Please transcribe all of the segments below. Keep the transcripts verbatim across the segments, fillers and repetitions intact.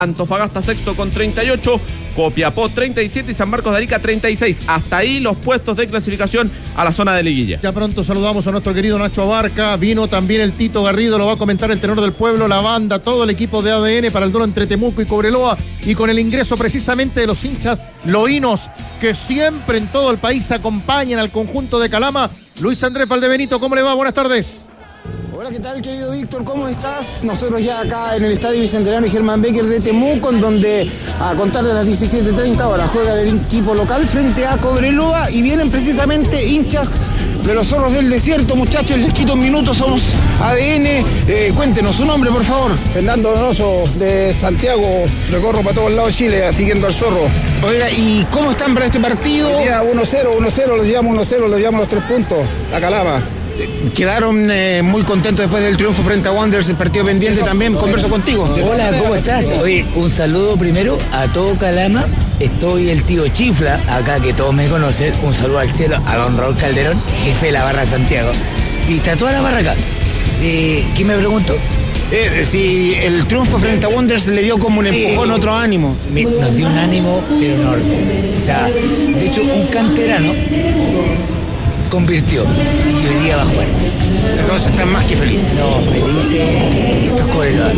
Antofagasta sexto con treinta y ocho, Copiapó treinta y siete y San Marcos de Arica treinta y seis. Hasta ahí los puestos de clasificación a la zona de liguilla. Ya pronto saludamos a nuestro querido Nacho Abarca. Vino también el Tito Garrido, lo va a comentar el tenor del pueblo, la banda, todo el equipo de A D N para el duelo entre Temuco y Cobreloa, y con el ingreso precisamente de los hinchas loínos que siempre en todo el país acompañan al conjunto de Calama. Luis Andrés Valdebenito, ¿cómo le va? Buenas tardes. Hola, ¿qué tal, querido Víctor? ¿Cómo estás? Nosotros ya acá en el Estadio Bicentenario Germán Becker de Temuco, en donde a contar de las diecisiete treinta horas juega el equipo local frente a Cobreloa y vienen precisamente hinchas de los Zorros del Desierto. Muchachos, les quito un minuto, somos A D N. Eh, cuéntenos su nombre, por favor. Fernando Donoso, de Santiago, recorro para todos lados de Chile, siguiendo al Zorro. Oiga, ¿y cómo están para este partido? uno cero, uno cero, los llevamos uno cero, los llevamos los tres puntos, la Calama. Quedaron eh, muy contentos después del triunfo frente a Wanderers, el partido pendiente también. Converso contigo. Hola, ¿cómo estás? Oye, un saludo primero a todo Calama. Estoy el tío Chifla, acá que todos me conocen. Un saludo al cielo a don Raúl Calderón, jefe de la barra de Santiago. Y está toda la barra acá. Eh, ¿Qué me preguntó? Eh, si el triunfo frente a Wanderers le dio como un empujón, eh, otro ánimo. Me, nos dio un ánimo, pero enorme. O sea, de hecho, un canterano convirtió y hoy día va a jugar. Entonces están más que felices. No, felices. Esto es Cobreloa.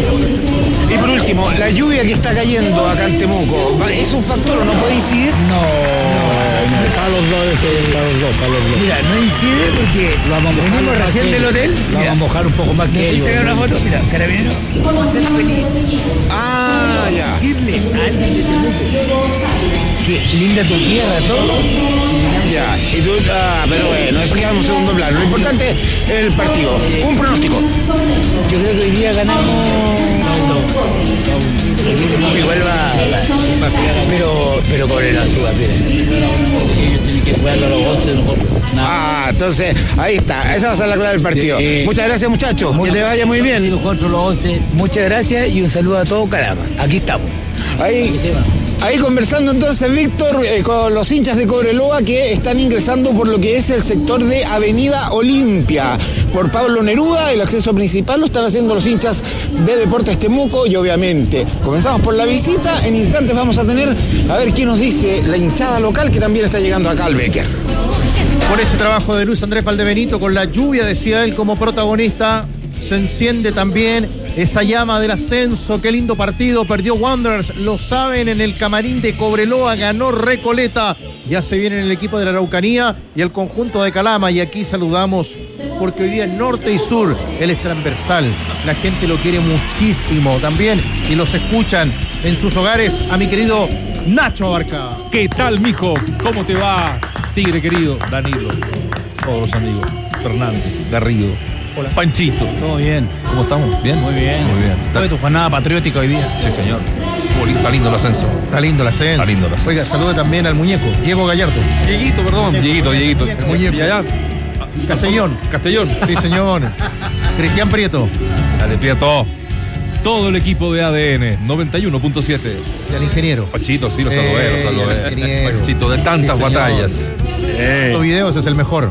Y por último, la lluvia que está cayendo acá en Temuco, ¿es un factor o no puede incidir? No, no, no. Para los dos, eso, para los dos, para los dos. Mira, no incide porque lo vamos a mojar venimos recién del hotel. Lo vamos a mojar un poco más que ellos. Sacar una foto, mira, carabinero. Vamos a ser felices. Ah, ya. Decirle a alguien de Temuco que linda tu tierra, todo. Ya, y tú, ah, pero bueno, eso queda en segundo plano. Lo importante es el partido. Un pronóstico. Yo creo que hoy día ganamos. No, no. Igual va, va. Pero, pero con el azul, Ellos tienen que jugarlo a los once, nosotros. Ah, entonces, ahí está. Esa va a ser la clave del partido. Sí. Muchas gracias, muchachos. Que te vaya muy bien. Nosotros los once. Muchas gracias y un saludo a todo Calama. Aquí estamos. Ahí. Ahí conversando entonces, Víctor, eh, con los hinchas de Cobreloa que están ingresando por lo que es el sector de Avenida Olimpia. Por Pablo Neruda, el acceso principal lo están haciendo los hinchas de Deportes Temuco y obviamente comenzamos por la visita. En instantes vamos a tener a ver qué nos dice la hinchada local que también está llegando acá al Becker. Por ese trabajo de Luis Andrés Valdebenito, con la lluvia, decía él, como protagonista, se enciende también esa llama del ascenso. Qué lindo partido, perdió Wanderers, lo saben, en el camarín de Cobreloa, ganó Recoleta, ya se viene en el equipo de la Araucanía y el conjunto de Calama, y aquí saludamos porque hoy día norte y sur, él es transversal, la gente lo quiere muchísimo también y los escuchan en sus hogares, a mi querido Nacho Abarca. ¿Qué tal, mijo? ¿Cómo te va, tigre querido? Danilo, todos los amigos, Fernández, Garrido. Hola. Panchito. Todo bien. ¿Cómo estamos? ¿Bien? Muy bien. Muy bien. ¿Fue tu jornada patriótica hoy día? Sí, señor. Está lindo el ascenso. Está lindo el ascenso. Está lindo el ascenso. Oiga, salude también al muñeco, Diego Gallardo. Dieguito, perdón. Dieguito, Dieguito. El muñeco. Y allá. Castellón. Castellón. Sí, señor. Cristian Prieto. Dale, Prieto. Todo el equipo de A D N, noventa y uno punto siete. Y al ingeniero. Panchito, sí, lo saludé, lo saludé. Panchito, de tantas sí, batallas. Los videos es el mejor.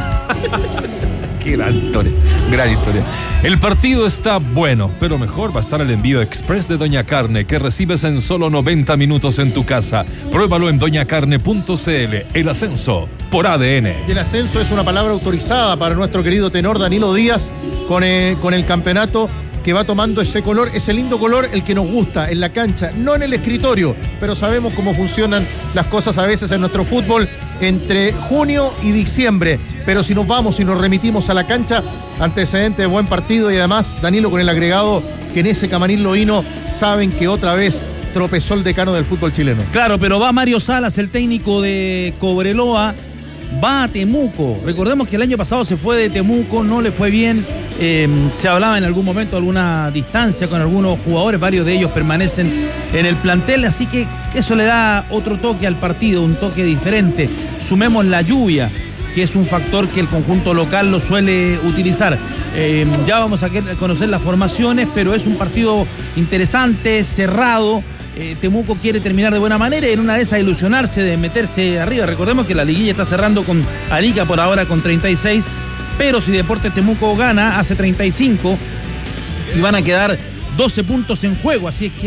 Qué gran historia, gran historia. El partido está bueno, pero mejor va a estar el envío express de Doña Carne, que recibes en solo noventa minutos en tu casa. Pruébalo en doña carne punto c l. El ascenso por A D N. Y el ascenso es una palabra autorizada para nuestro querido tenor Danilo Díaz con el, con el campeonato que va tomando ese color, ese lindo color, el que nos gusta en la cancha, no en el escritorio, pero sabemos cómo funcionan las cosas a veces en nuestro fútbol entre junio y diciembre. Pero si nos vamos y nos remitimos a la cancha, antecedente de buen partido y además Danilo con el agregado que en ese camarín loíno saben que otra vez tropezó el decano del fútbol chileno. Claro, pero va Mario Salas, el técnico de Cobreloa, va a Temuco. Recordemos que el año pasado se fue de Temuco, no le fue bien. Eh, se hablaba en algún momento de alguna distancia con algunos jugadores, varios de ellos permanecen en el plantel, así que eso le da otro toque al partido, un toque diferente. Sumemos la lluvia, que es un factor que el conjunto local lo suele utilizar. Eh, ya vamos a conocer las formaciones, pero es un partido interesante, cerrado. Eh, Temuco quiere terminar de buena manera y en una de esas ilusionarse de meterse arriba. Recordemos que la liguilla está cerrando con Arica por ahora con treinta y seis, pero si Deportes Temuco gana, hace treinta y cinco y van a quedar doce puntos en juego, así es que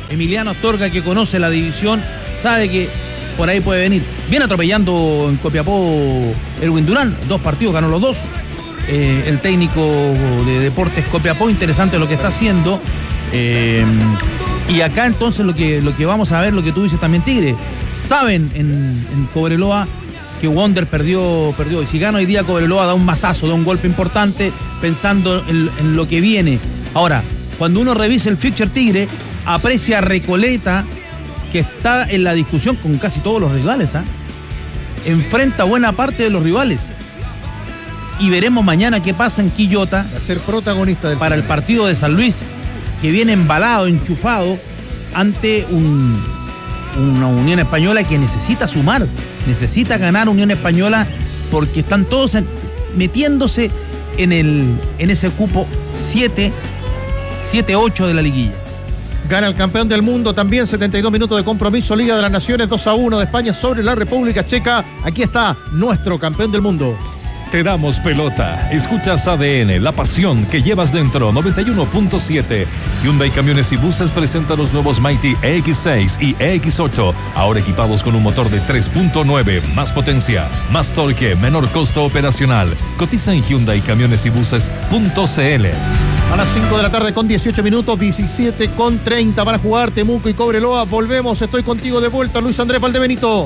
Emiliano Astorga, que conoce la división, sabe que por ahí puede venir. Viene atropellando en Copiapó Erwin Durán, dos partidos, ganó los dos. Eh, el técnico de Deportes Copiapó, interesante lo que está haciendo. Eh, y acá entonces lo que, lo que vamos a ver, lo que tú dices también, Tigre, saben en, en Cobreloa que Wander perdió, perdió. Y si gana hoy día, Cobreloa da un mazazo, da un golpe importante pensando en, en lo que viene. Ahora, cuando uno revisa el fixture Tigre, aprecia a Recoleta, que está en la discusión con casi todos los rivales, ¿ah? Enfrenta buena parte de los rivales. Y veremos mañana qué pasa en Quillota. Va a ser protagonista del para el partido de San Luis, que viene embalado, enchufado, ante un, una Unión Española que necesita sumar, necesita ganar Unión Española, porque están todos en, metiéndose en, el, en ese cupo siete ocho de la liguilla. Gana el campeón del mundo también, setenta y dos minutos de compromiso, Liga de las Naciones, dos a uno de España sobre la República Checa. Aquí está nuestro campeón del mundo. Te damos pelota. Escuchas A D N, la pasión que llevas dentro. noventa y uno punto siete. Hyundai Camiones y Buses presenta los nuevos Mighty E X seis y E X ocho. Ahora equipados con un motor de tres punto nueve. Más potencia, más torque, menor costo operacional. Cotiza en Hyundai Camiones y Buses punto c l. A las cinco de la tarde con dieciocho minutos, diecisiete con treinta para jugar Temuco y Cobreloa. Volvemos, estoy contigo de vuelta, Luis Andrés Valdebenito.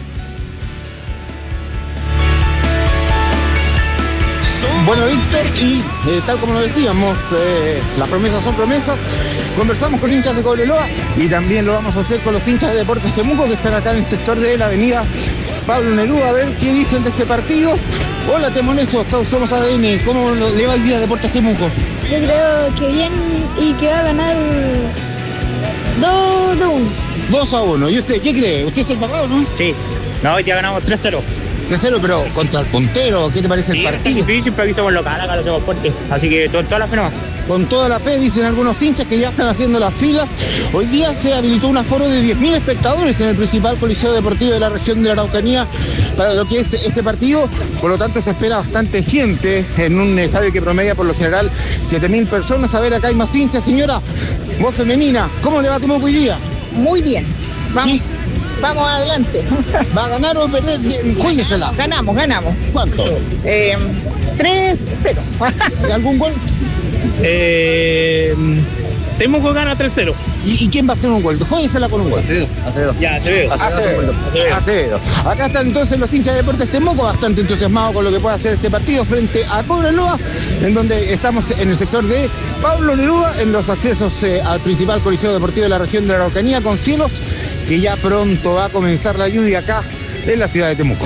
Bueno, Víctor, y eh, tal como lo decíamos, eh, las promesas son promesas. Conversamos con hinchas de Cobreloa y también lo vamos a hacer con los hinchas de Deportes Temuco, que están acá en el sector de la avenida Pablo Neruda, a ver qué dicen de este partido. Hola, Temonejo, somos A D N. ¿Cómo le va el día de Deportes Temuco? Yo creo que bien y que va a ganar dos a uno. dos a uno. ¿Y usted qué cree? ¿Usted es el papá o no? Sí. No, hoy ya ganamos tres cero. tres cero, pero contra el puntero, ¿qué te parece sí, el partido? Es difícil, pero aquí somos locales, acá lo hacemos fuerte. Así que todo, toda la fe nomás. Con toda la fe, dicen algunos hinchas que ya están haciendo las filas. Hoy día se habilitó un aforo de diez mil espectadores en el principal coliseo deportivo de la región de la Araucanía para lo que es este partido. Por lo tanto, se espera bastante gente en un estadio que promedia por lo general siete mil personas. A ver, acá hay más hinchas. Señora, voz femenina, ¿cómo le va a Temuco hoy día? Muy bien. Vamos. ¿Sí? Vamos adelante. ¿Va a ganar o perder? Juéguesela. Ganamos, ganamos. ¿Cuánto? Eh, tres cero. ¿Algún gol? Eh, Temuco gana tres cero. ¿Y, ¿Y quién va a hacer un gol? Juéguesela con un gol. Acevedo. Acevedo. Ya, Acevedo. Acevedo. Acevedo. Acevedo. Acá están entonces los hinchas de Deportes Temuco, bastante entusiasmados con lo que puede hacer este partido frente a Cobreloa, en donde estamos en el sector de Pablo Neruda, en los accesos eh, al principal coliseo deportivo de la región de la Araucanía, con cielos que ya pronto va a comenzar la lluvia acá en la ciudad de Temuco.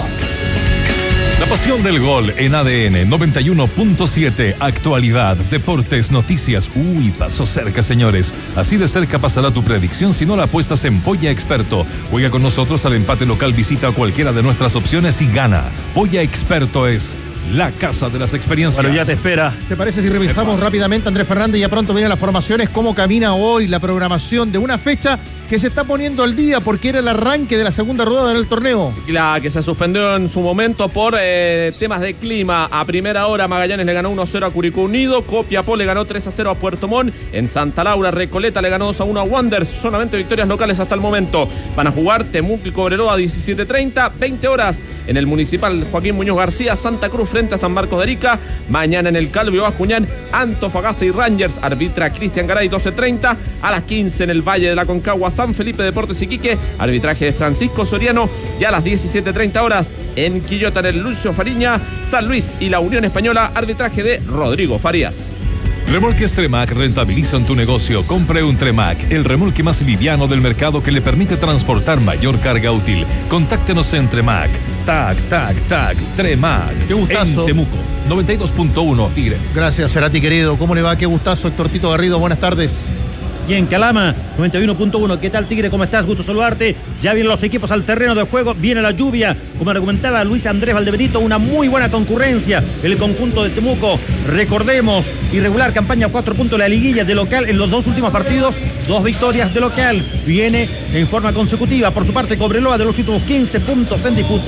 La pasión del gol en A D N noventa y uno punto siete. Actualidad, deportes, noticias. Uy, pasó cerca, señores. Así de cerca pasará tu predicción si no la apuestas en Polla Experto. Juega con nosotros al empate local, visita cualquiera de nuestras opciones y gana. Polla Experto es la casa de las experiencias. Bueno, ya te espera. ¿Te parece si revisamos Epa. rápidamente, Andrés Fernández? Ya pronto vienen las formaciones, cómo camina hoy la programación de una fecha que se está poniendo al día porque era el arranque de la segunda rueda en el torneo. La que se suspendió en su momento por eh, temas de clima. A primera hora Magallanes le ganó uno a cero a Curicó Unido, Copiapó le ganó tres a cero a Puerto Montt, en Santa Laura Recoleta le ganó dos a uno a Wanderers, solamente victorias locales hasta el momento. Van a jugar Temuco y Cobreloa a diecisiete treinta, veinte horas en el Municipal Joaquín Muñoz García, Santa Cruz frente a San Marcos de Arica. Mañana en el Calvo Bascuñán, Antofagasta y Rangers, arbitra Cristian Garay, doce treinta. A las quince en el Valle de la Concagua, San Felipe Deportes Iquique, arbitraje de Francisco Soriano. Y a las diecisiete treinta horas en Quillota, en el Lucio Fariña, San Luis y la Unión Española, arbitraje de Rodrigo Farías. Remolques Tremac rentabilizan tu negocio. Compre un Tremac, el remolque más liviano del mercado que le permite transportar mayor carga útil. Contáctenos en Tremac. Tac, tac, tac, Tremac. Qué gustazo. En Temuco, noventa y dos punto uno, Tigre. Gracias, Cerati querido. ¿Cómo le va? Qué gustazo, Héctor Tito Garrido. Buenas tardes. Y en Calama, noventa y uno punto uno. ¿Qué tal, Tigre? ¿Cómo estás? Gusto saludarte. Ya vienen los equipos al terreno de juego. Viene la lluvia. Como argumentaba Luis Andrés Valdebenito, una muy buena concurrencia. El conjunto de Temuco. Recordemos, irregular campaña, cuatro puntos de la liguilla de local en los dos últimos partidos. Dos victorias de local. Viene en forma consecutiva. Por su parte, Cobreloa, de los últimos quince puntos en disputa,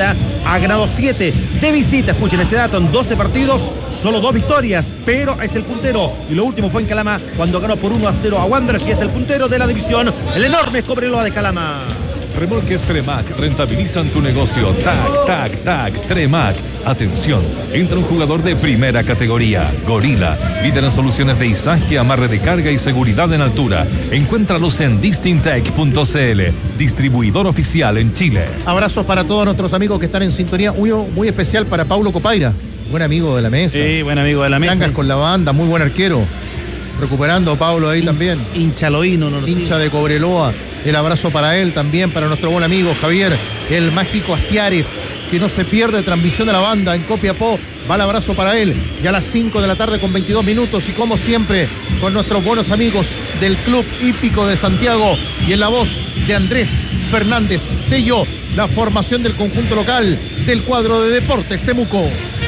ha ganado siete de visita. Escuchen este dato, en doce partidos, solo dos victorias, pero es el puntero. Y lo último fue en Calama, cuando ganó por uno a cero a Wanderers, que es el puntero de la división, el enorme Cobreloa de Calama. Remolques Tremac rentabilizan tu negocio. Tac, tac, tac, Tremac. Atención, entra un jugador de primera categoría, Gorila, líder en soluciones de izaje, amarre de carga y seguridad en altura. Encuéntralos en distintech punto c l, distribuidor oficial en Chile. Abrazos para todos nuestros amigos que están en sintonía. Uno muy especial para Paulo Copaira, buen amigo de la mesa. Sí, buen amigo de la mesa. Changas con la banda, muy buen arquero. Recuperando a Pablo ahí In, también. Hinchaloíno, no, no, hincha de Cobreloa. El abrazo para él también, para nuestro buen amigo Javier, el mágico Asiares, que no se pierde transmisión de la banda en Copiapó. Va el abrazo para él. Ya a las cinco de la tarde con veintidós minutos y como siempre con nuestros buenos amigos del Club Hípico de Santiago y en la voz de Andrés Fernández Tello, la formación del conjunto local del cuadro de Deportes Temuco.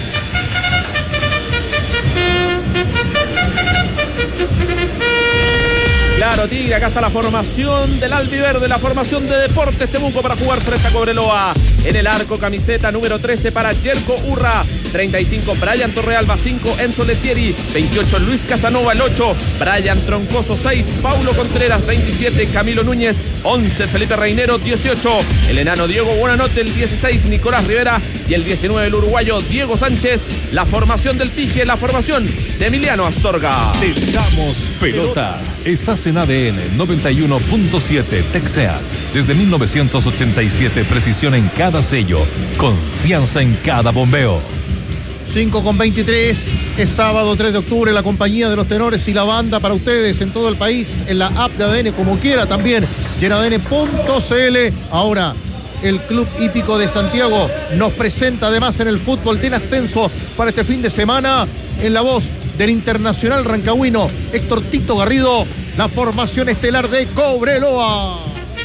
Claro, Tigre, acá está la formación del albiverde, la formación de Deportes Temuco para jugar frente a Cobreloa. En el arco, camiseta número trece para Jerko Urra, treinta y cinco Brian Torrealba, cinco Enzo Letieri, veintiocho Luis Casanova, el ocho Brian Troncoso, seis Paulo Contreras, veintisiete Camilo Núñez, once Felipe Reinero, dieciocho el enano Diego Buenanote, el dieciséis Nicolás Rivera y el diecinueve el uruguayo Diego Sánchez. La formación del Pige, la formación de Emiliano Astorga. Te damos pelota. Estás en A D N noventa y uno punto siete Texea. Desde mil novecientos ochenta y siete, precisión en cada sello, confianza en cada bombeo. cinco con veintitrés, es sábado tres de octubre, la compañía de los tenores y la banda para ustedes en todo el país, en la app de A D N, como quiera también, y en A D N punto c l. Ahora, el Club Hípico de Santiago nos presenta además en el fútbol del ascenso para este fin de semana, en la voz del internacional rancagüino Héctor Tito Garrido, la formación estelar de Cobreloa.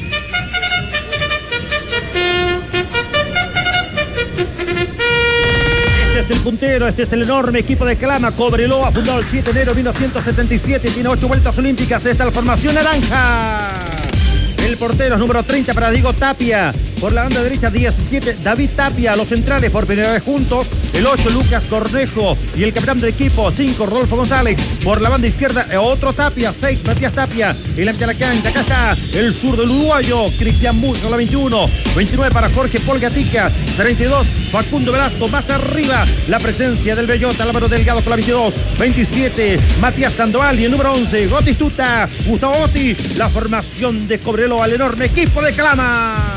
Este es el puntero, este es el enorme equipo de Calama, Cobreloa, fundado el siete de enero de mil novecientos setenta y siete, tiene ocho vueltas olímpicas, esta es la formación naranja. El portero es número treinta para Diego Tapia. Por la banda derecha, diecisiete, David Tapia. Los centrales por primera vez juntos. El ocho, Lucas Cornejo. Y el capitán del equipo, cinco, Rodolfo González. Por la banda izquierda, otro Tapia. seis, Matías Tapia. Y la mitad de la cancha, acá está el sur del uruguayo, Cristian Muth, con la veintiuno. veintinueve para Jorge Polgatica. treinta y dos, Facundo Velasco. Más arriba, la presencia del Bellota, Álvaro Delgado con la veintidós. veintisiete, Matías Sandoval. Y el número once, Gotis Tuta. Gustavo Gotti. La formación de Cobreloa, al enorme equipo de Calama.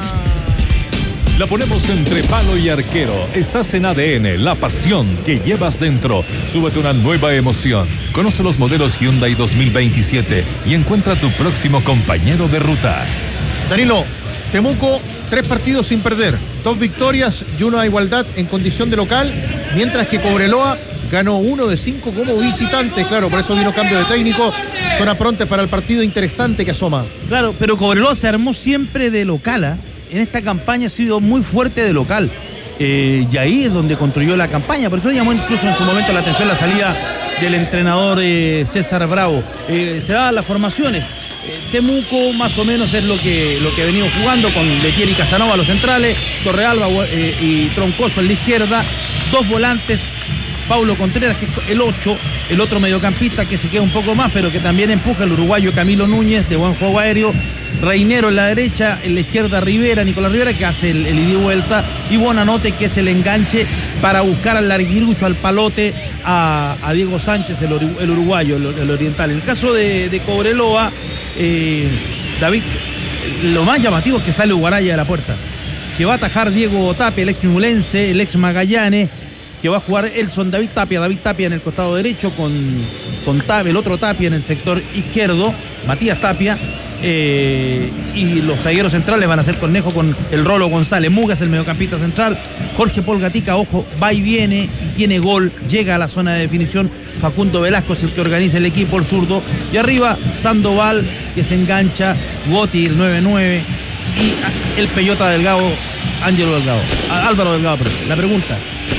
La ponemos entre palo y arquero. Estás en A D N, la pasión que llevas dentro. Súbete una nueva emoción. Conoce los modelos Hyundai dos mil veintisiete y encuentra tu próximo compañero de ruta. Danilo, Temuco, tres partidos sin perder, dos victorias y una igualdad en condición de local, mientras que Cobreloa ganó uno de cinco como visitante. Claro, por eso vino cambio de técnico. Zona pronta para el partido interesante que asoma. Claro, pero Cobreloa se armó siempre de local, ¿eh? En esta campaña ha sido muy fuerte de local. Eh, y ahí es donde construyó la campaña. Por eso llamó incluso en su momento la atención la salida del entrenador eh, César Bravo. Eh, se daban las formaciones. Eh, Temuco más o menos es lo que, lo que ha venido jugando, con Letieri y Casanova los centrales, Torrealba eh, y Troncoso en la izquierda, dos volantes, Paulo Contreras, que es el ocho, el otro mediocampista que se queda un poco más, pero que también empuja, el uruguayo Camilo Núñez, de buen juego aéreo. Reinero en la derecha, en la izquierda Rivera, Nicolás Rivera, que hace el, el ida y vuelta, y Buenanote, que es el enganche para buscar al larguirucho, al palote, a, a Diego Sánchez, el, el uruguayo, el, el oriental. En el caso de, de Cobreloa, eh, David, lo más llamativo es que sale Ugaraya de la puerta, que va a atajar Diego Tapia, el ex ñublense, el ex Magallanes, que va a jugar Elson David Tapia, David Tapia en el costado derecho, con, con Tapia, el otro Tapia en el sector izquierdo, Matías Tapia. Eh, y los zagueros centrales van a ser Cornejo con el Rolo González, Mugas el mediocampista central, Jorge Polgatica, ojo, va y viene y tiene gol, llega a la zona de definición. Facundo Velasco es el que organiza el equipo, el zurdo, y arriba Sandoval, que se engancha, Gotti el nueve nueve y el Peyota Delgado, Ángelo Delgado, Álvaro Delgado. Perdón. La pregunta,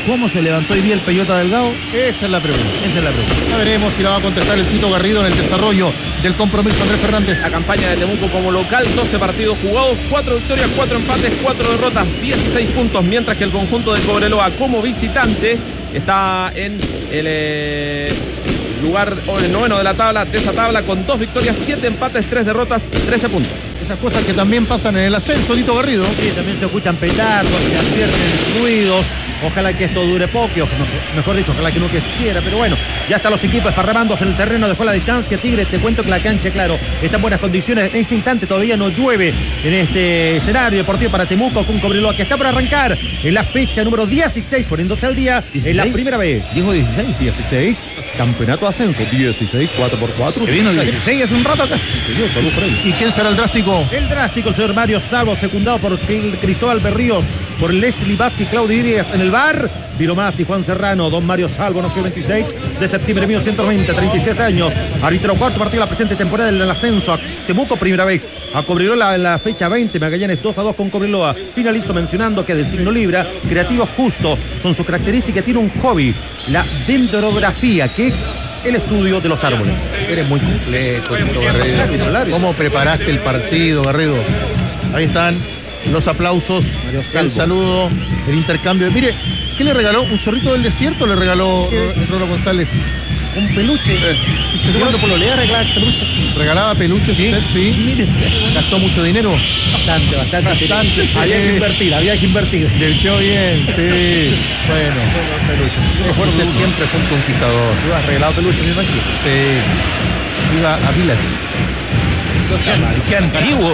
¿Cómo se levantó hoy día el Peyota Delgado? Esa es la pregunta. Esa es la pregunta. Ya veremos si la va a contestar el Tito Garrido en el desarrollo del compromiso. Andrés Fernández. La campaña de Temuco como local, doce partidos jugados, cuatro victorias, cuatro empates, cuatro derrotas, dieciséis puntos, mientras que el conjunto de Cobreloa como visitante está en el eh, lugar o el noveno de la tabla, de esa tabla, con dos victorias, siete empates, tres derrotas, trece puntos. Esas cosas que también pasan en el ascenso, Tito Garrido. Sí, también se escuchan petardos, se advierten ruidos. Ojalá que esto dure poco, mejor dicho, ojalá que no quisiera, pero bueno, ya están los equipos esparramándose en el terreno, dejó la distancia. Tigre, te cuento que la cancha, claro, está en buenas condiciones. En este instante todavía no llueve en este escenario deportivo para Temuco con Cobreloa, que está por arrancar en la fecha número dieciséis, poniéndose al día en la primera vez. Dijo dieciséis. dieciséis, campeonato de ascenso, dieciséis, cuatro por cuatro. Que vino dieciséis hace un rato acá. Señor, salud por él. ¿Y quién será el drástico? El drástico, el señor Mario Salvo, secundado por Cristóbal Berríos, por Leslie Vázquez, Claudio Díaz en el bar. Viro Más y Juan Serrano. Don Mario Salvo nació el veintiséis de septiembre de mil novecientos veinte, treinta y seis años. Árbitro cuarto partido de la presente temporada del ascenso. A Temuco primera vez. A Cobreloa en la fecha veinte. Magallanes dos a dos con Cobreloa. Finalizo mencionando que del signo Libra, creativo justo son sus características. Tiene un hobby, la dendrografía, que es el estudio de los árboles. Eres muy completo, Tito Garrido. ¿Cómo preparaste el partido, Garrido? Ahí están los aplausos, el saludo, el intercambio. Mire, ¿qué le regaló? ¿Un zorrito del desierto le regaló Rolo González? Un peluche. Eh, sí, señor. ¿Cuándo pololea regalaba peluches? ¿Regalaba peluches ¿Sí? usted? Sí. Mire. ¿Gastó mucho dinero? Bastante, bastante. Bastante, sí. Había que invertir, había que invertir. Invirtió bien, sí. Bueno. Peluche. Usted siempre fue un conquistador. Tú has regalado peluche, me imagino. Sí. Iba a Village. Qué antiguo.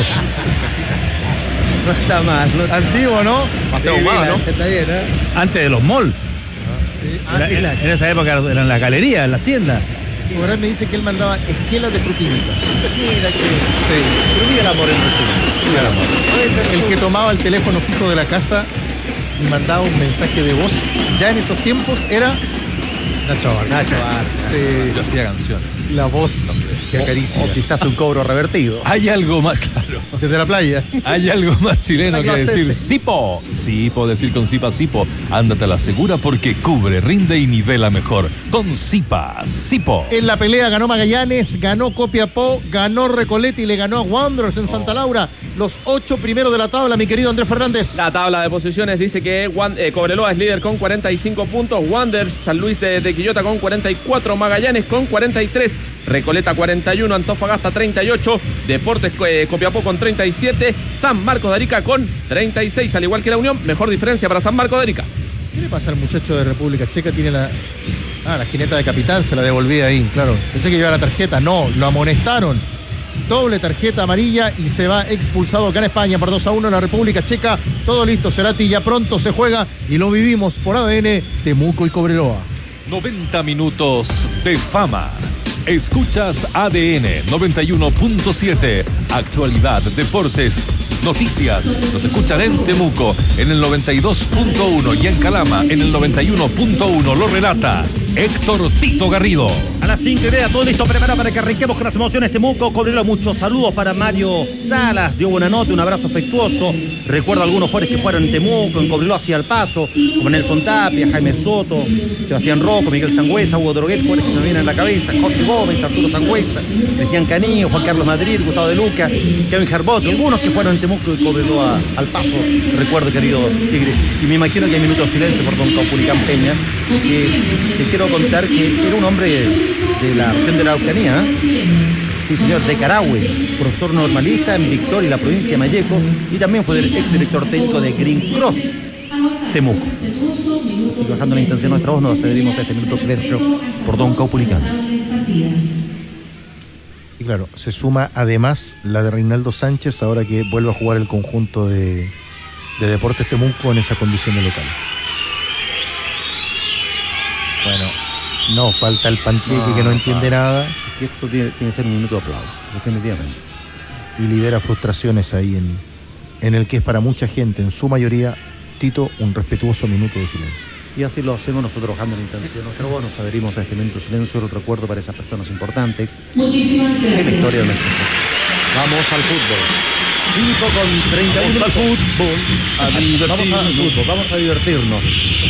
No está mal. No Antiguo, ¿no? Paseo humano, ¿no? Está bien, ¿eh? Antes de los malls. Sí. Era- en, en esa época eran las galerías, las tiendas. Su verdad me dice que él mandaba esquelas de frutillitas. Mira que. Sí. Pero mira el amor en resumen. Mira el amor. Puede ser El que tomaba el teléfono fijo de la casa y mandaba un mensaje de voz, ya en esos tiempos era Nacho Vargas. Nacho Vargas. Sí. Yo hacía canciones. La voz que acaricia. O quizás un cobro revertido. Hay algo más, claro. Desde la playa. Hay algo más chileno La que clasete. decir Sipo. Sipo, decir con Sipa Sipo. Ándate a la segura porque cubre, rinde y nivela mejor. Con Sipa Sipo. En la pelea ganó Magallanes, ganó Copiapó, ganó Recoleta y le ganó a Wanderers en Santa Laura. Los ocho primeros de la tabla, mi querido Andrés Fernández. La tabla de posiciones dice que Wan- eh, Cobreloa es líder con cuarenta y cinco puntos, Wanderers, San Luis de, de Quillota con cuarenta y cuatro, Magallanes con cuarenta y tres, Recoleta cuarenta y uno, Antofagasta treinta y ocho, Deportes eh, Copiapó con treinta y siete, San Marcos de Arica con treinta y seis, al igual que la Unión, mejor diferencia para San Marcos de Arica. ¿Qué le pasa al muchacho de República Checa? Tiene la... Ah, la jineta de capitán, se la devolví ahí, claro. Pensé que llevaba la tarjeta, no, lo amonestaron. Doble tarjeta amarilla y se va expulsado acá en España por dos a uno en la República Checa. Todo listo, Cerati, ya pronto se juega y lo vivimos por A D N, Temuco y Cobreloa. noventa minutos de fama. Escuchas A D N noventa y uno punto siete. Actualidad, deportes, noticias. Nos escuchan en Temuco en el noventa y dos punto uno y en Calama en el noventa y uno punto uno. Lo relata Héctor Tito Garrido. A las cinco y media, todo listo, preparado para que arranquemos con las emociones. Temuco, Cobreloa, muchos saludos para Mario Salas. Dio buena nota, un abrazo afectuoso. Recuerdo a algunos jugadores que fueron en Temuco, en Cobreloa hacia el paso, como Nelson Tapia, Jaime Soto, Sebastián Rocco, Miguel Sangüesa, Hugo Droguet, jugadores que se me vienen en la cabeza, Jorge Gómez, Arturo Sangüesa, Cristian Canillo, Juan Carlos Madrid, Gustavo de Luca, Kevin Jarbot, algunos que fueron en Temuco y Cobreloa al paso. Recuerdo, querido Tigre. Y me imagino que hay minutos de silencio por don Caupulicán Peña, que te quiero contar que era un hombre de la región de la Araucanía, ¿eh? Sí, señor, de Carahue, profesor normalista en Victoria, la provincia de Malleco, y también fue el exdirector técnico de Green Cross, Temuco. Así que bajando la intención de nuestra voz, nos adherimos a este minuto de silencio por don Caupulicán. Y claro, se suma además la de Reinaldo Sánchez, ahora que vuelve a jugar el conjunto de, de Deportes Temuco en esa condición de local. Bueno, no, falta el panqueque no, que no entiende no, nada. Que esto tiene, tiene que ser un minuto de aplauso, definitivamente. Y libera frustraciones ahí en, en el que es para mucha gente, en su mayoría, Tito, un respetuoso minuto de silencio. Y así lo hacemos nosotros bajando la intención. Nuestro voz nos adherimos a este minuto de silencio, el recuerdo para esas personas importantes. Muchísimas gracias. En la historia de nuestra Vamos al fútbol. cinco con treinta y uno. Vamos al fútbol. A Vamos al fútbol, vamos a divertirnos.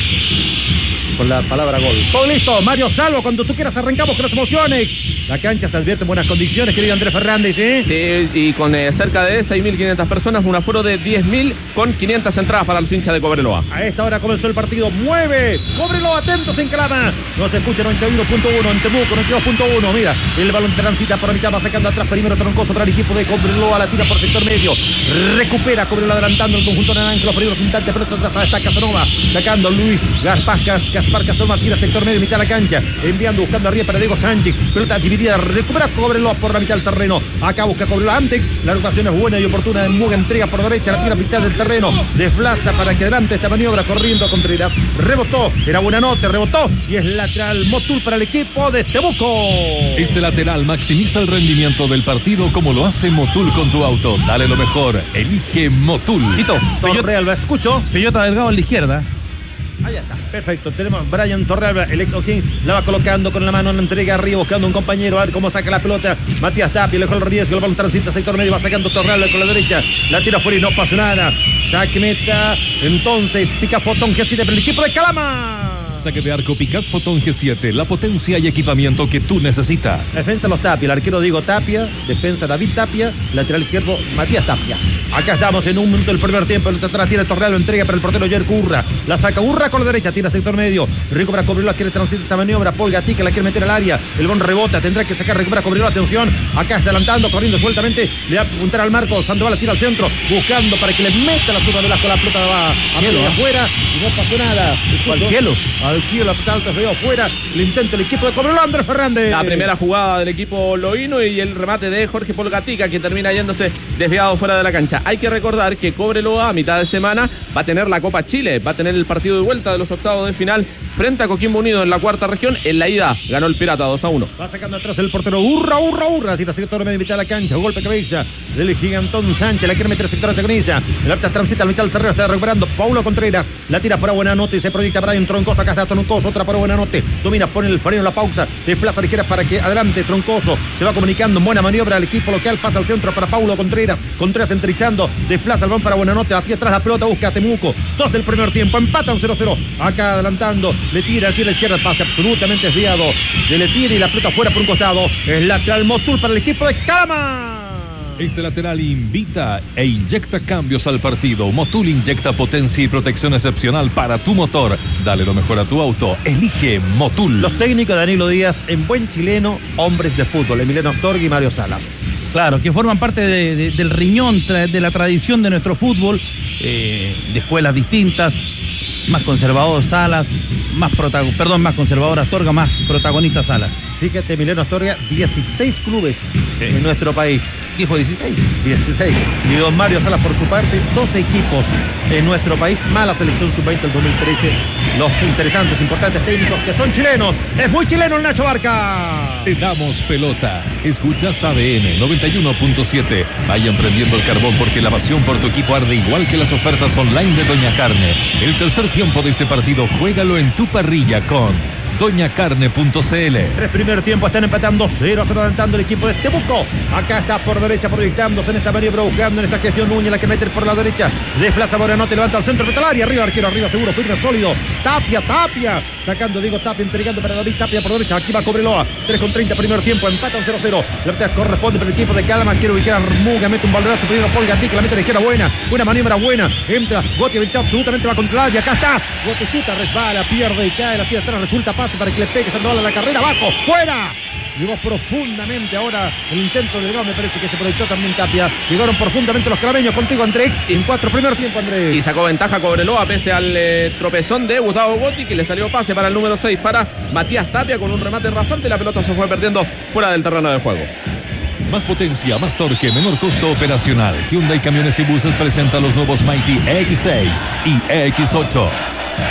Con la palabra gol. Todo listo, Mario Salvo, cuando tú quieras arrancamos con las emociones. La cancha se advierte en buenas condiciones, querido Andrés Fernández, ¿eh? Sí, y con eh, cerca de seis mil quinientas personas, un aforo de diez mil con quinientas entradas para los hinchas de Cobreloa. A esta hora comenzó el partido, mueve, Cobreloa, atentos en Calama. No se escucha noventa y uno punto uno, en Temuco noventa y dos punto uno, mira, el balón transita por la mitad, va sacando atrás, primero Troncoso para el equipo de Cobreloa, la tira por sector medio, recupera Cobreloa adelantando el conjunto naranja, los primeros instantes, pelota atrás, está Casanova, sacando Luis Gaspar, Gaspar Casanova, tira sector medio, mitad de la cancha, enviando, buscando arriba para Diego Sánchez, pelota dividida, recupera Cobreloa por la mitad del terreno, acá busca Cobreloa Antex, la educación es buena y oportuna de Muga, entrega por derecha, la tira a mitad del terreno, desplaza para que adelante esta maniobra corriendo a Contreras, rebotó, era Buenanote, rebotó y es lateral Motul para el equipo de Temuco. Este lateral maximiza el rendimiento del partido como lo hace Motul con tu auto. Dale lo mejor, elige Motul. Tito, Torrealba, escucho. Pellota Delgado en la izquierda. Ahí está, perfecto. Tenemos Brian Torrealba, el ex O'Higgins, la va colocando con la mano en la entrega arriba, buscando un compañero, a ver cómo saca la pelota. Matías Tapia, le dejó el riesgo, el balón transita sector medio, va sacando Torrealba con la derecha, la tira fuera y no pasa nada. Saque meta, entonces pica Fotón G siete para el equipo de Calama. Saque de arco Picat Fotón G siete, la potencia y equipamiento que tú necesitas. Defensa los Tapia, el arquero Diego Tapia, defensa David Tapia, lateral izquierdo Matías Tapia. Acá estamos en un minuto del primer tiempo, el atrás tira Torrealba, entrega para el portero Yerko Urra, la saca Urra con la derecha, tira sector medio, recupera Cobreloa, quiere transitar esta maniobra, Paul Gatica la quiere meter al área, el bon rebota, tendrá que sacar, recupera Cobreloa, atención, acá está adelantando, corriendo sueltamente, le va a apuntar al marco, Sandoval la tira al centro, buscando para que le meta la zurda de Velasco, la pelota va a medio afuera y no pasó nada. Al cielo. Al cielo, la pelota alta, veo afuera, el intento del equipo de Cobreloa, Andrés Fernández. La primera jugada del equipo loíno y el remate de Jorge Paul Gatica, que termina yéndose desviado fuera de la cancha. Hay que recordar que Cobreloa a mitad de semana va a tener la Copa Chile, va a tener el partido de vuelta de los octavos de final frente a Coquimbo Unido en la cuarta región. En la ida ganó el Pirata dos a uno. Va sacando atrás el portero, hurra, hurra, hurra, tira sector medio, mitad de la cancha, golpe cabeza del gigantón Sánchez, la quiere meter sector antagoniza, el alta transita al mitad del terreno, está recuperando Paulo Contreras, la tira para Buenanote y se proyecta Brian Troncoso, acá está Troncoso, otra para Buenanote, domina, pone el freno, la pausa, desplaza a la izquierda para que adelante Troncoso, se va comunicando en buena maniobra al equipo local, pasa al centro para Paulo Contreras, Contreras entrizando, desplaza el balón para Buenanote, hacia atrás la pelota, busca a Temuco, dos del primer tiempo, empatan cero cero, acá adelantando, le tira aquí a la izquierda, pase absolutamente desviado, de le tira y la pelota fuera por un costado, es lateral Motul para el equipo de Calama. Este lateral invita e inyecta cambios al partido. Motul inyecta potencia y protección excepcional para tu motor. Dale lo mejor a tu auto. Elige Motul. Los técnicos de Danilo Díaz, en buen chileno, hombres de fútbol. Emiliano Astorga y Mario Salas. Claro, que forman parte de, de, del riñón, de la tradición de nuestro fútbol, eh, de escuelas distintas. Más conservador Salas, más protagonista, perdón, más conservador Astorga, más protagonista Salas. Fíjate, Emiliano Astorga, dieciséis clubes sí. en nuestro país. Dijo dieciséis. dieciséis. Y don Mario Salas, por su parte, doce equipos en nuestro país, más la selección sub veinte del dos mil trece. Los interesantes, importantes técnicos que son chilenos. Es muy chileno el Nacho Barca. Te damos pelota. Escuchas A D N noventa y uno punto siete. Vayan prendiendo el carbón porque la pasión por tu equipo arde igual que las ofertas online de Doña Carne. El tercer tiempo de este partido, juégalo en tu parrilla con doña carne punto c l. Tres primer tiempo, están empatando cero a cero, adelantando el equipo de Temuco. Acá está por derecha proyectándose en esta maniobra, buscando en esta gestión Núñez, la que mete por la derecha, desplaza Buenanote, levanta al centro, mete al área, arriba, arquero, arriba, seguro, firme, sólido. Tapia, Tapia, sacando Diego Tapia, entregando para David Tapia por derecha, aquí va Cobreloa, tres con treinta primer tiempo, empatan cero a cero. La pelota corresponde para el equipo de Calama, quiere ubicar a Muga, mete un balonazo primero, Paul Gatica, la mete a la izquierda, buena, buena maniobra, buena, entra, Gotti habilitado, absolutamente va contra el área, acá está, Gotti Tuta, resbala, pierde y cae, la tira atrás, resulta pase para que le pegue Sandoval a la carrera, abajo, fuera. Llegó profundamente ahora el intento del Delgado, me parece que se proyectó también Tapia. Llegaron profundamente los calameños, contigo Andrés, en cuatro primer tiempo, Andrés. Y sacó ventaja Cobreloa pese al eh, tropezón de Gustavo Gotti, que le salió pase para el número seis para Matías Tapia con un remate rasante. La pelota se fue perdiendo fuera del terreno de juego. Más potencia, más torque, menor costo operacional. Hyundai Camiones y Buses presenta los nuevos Mighty E X seis y E X ocho.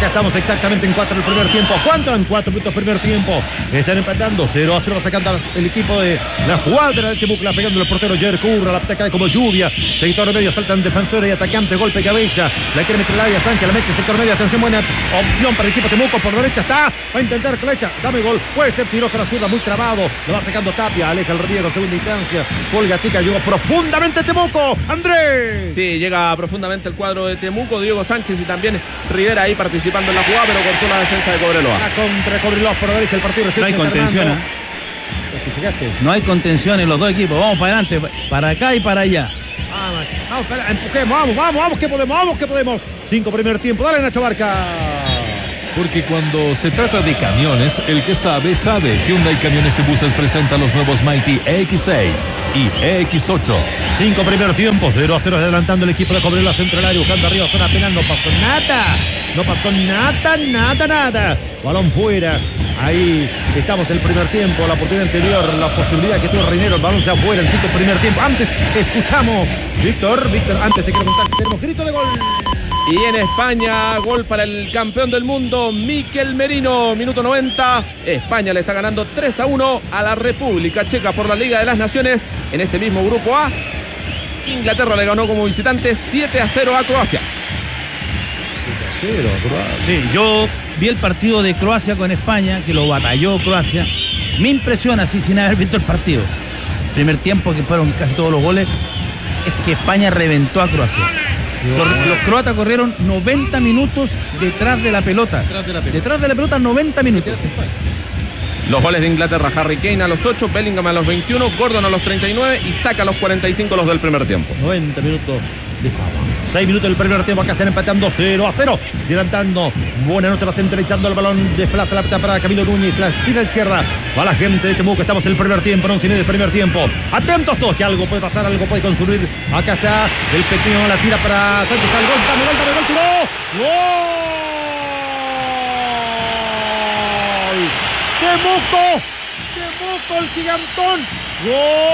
Acá estamos exactamente en cuatro del primer tiempo. ¿Cuánto? En cuatro minutos primer tiempo. Están empatando. cero a cero va sacando el equipo de la cuadra de Temuco. La pegando el portero Jer Curra. La pata cae como lluvia. Sector medio saltan defensores y atacantes. Golpe cabeza. La quiere meter el área. Sánchez la mete sector medio. Atención, buena opción para el equipo de Temuco. Por derecha está. Va a intentar Clecha. Dame gol. Puede ser tiro con la zurda. Muy trabado. Lo va sacando Tapia. Aleja el riego con segunda instancia. Paul Gatica llegó profundamente Temuco. Andrés. Sí, llega profundamente el cuadro de Temuco. Diego Sánchez y también Rivera ahí participando en la jugada, pero cortó la defensa de Cobreloa. La contra Cobreloa por derecha. El partido recién. No hay contención. ¿eh? No hay contención en los dos equipos. Vamos para adelante. Para acá y para allá. Vamos, vamos, para, empujemos, vamos, vamos, vamos, que podemos, vamos, que podemos. Cinco primer tiempo. Dale, Nacho Barca. Porque cuando se trata de camiones, el que sabe, sabe. Hyundai Camiones y Buses presenta los nuevos Mighty E X seis y E X ocho. Cinco primer tiempo, cero a cero adelantando el equipo de Cobreloa central área, buscando arriba, zona penal, no pasó nada. No pasó nada, nada, nada. Balón fuera. Ahí estamos en el primer tiempo, la oportunidad anterior, la posibilidad que tuvo Reinero, el balón se afuera, el cinco primer tiempo. Antes escuchamos, Víctor, Víctor, antes te quiero contar que tenemos grito de gol. Y en España, gol para el campeón del mundo, Mikel Merino, minuto noventa. España le está ganando tres a uno a la República Checa por la Liga de las Naciones. En este mismo grupo A, Inglaterra le ganó como visitante siete a cero a Croacia. Sí, yo vi el partido de Croacia con España, que lo batalló Croacia. Me impresiona, así sin haber visto el partido. Primer tiempo, que fueron casi todos los goles, es que España reventó a Croacia. Los, los croatas corrieron noventa minutos detrás de la pelota. Detrás de la pelota, detrás de la pelota noventa minutos. Los goles de Inglaterra: Harry Kane a los ocho, Bellingham a los veintiuno, Gordon a los treinta y nueve y Saka a los cuarenta y cinco, los del primer tiempo. noventa minutos de fama. seis minutos del primer tiempo, acá están empatando cero a cero. Adelantando, buena nota, va centralizando el balón, desplaza la pelota para Camilo Núñez, la tira a la izquierda. Va la gente de Temuco, estamos en el primer tiempo, once y medio del primer tiempo. Atentos todos, que algo puede pasar, algo puede construir. Acá está el pequeño, la tira para Sánchez, está el gol, dame gol, dame gol, tiró. ¡Gol! ¡Temuco! ¡Temuco, el gigantón! ¡Gol!